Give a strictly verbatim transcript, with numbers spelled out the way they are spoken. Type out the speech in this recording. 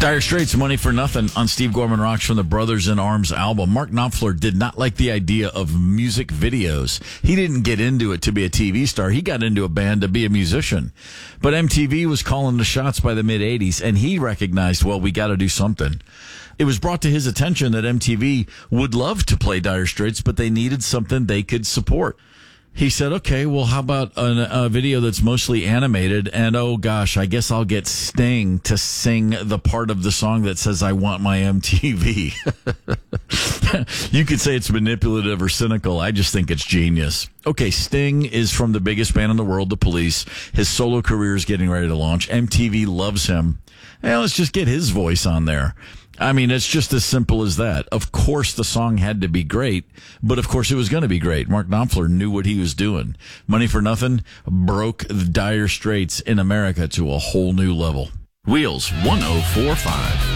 Dire Straits, Money for Nothing on Steve Gorman Rocks from the Brothers in Arms album. Mark Knopfler did not like the idea of music videos. He didn't get into it to be a T V star. He got into a band to be a musician. But M T V was calling the shots by the mid-eighties, and he recognized, well, we got to do something. It was brought to his attention that M T V would love to play Dire Straits, but they needed something they could support. He said, okay, well, how about a, a video that's mostly animated? And, oh, gosh, I guess I'll get Sting to sing the part of the song that says, I want my M T V. You could say it's manipulative or cynical. I just think it's genius. Okay, Sting is from the biggest band in the world, The Police. His solo career is getting ready to launch. M T V loves him. Hey, let's just get his voice on there. I mean, it's just as simple as that. Of course, the song had to be great, but of course it was going to be great. Mark Knopfler knew what he was doing. Money for Nothing broke the Dire Straits in America to a whole new level. Wheels one oh four point five.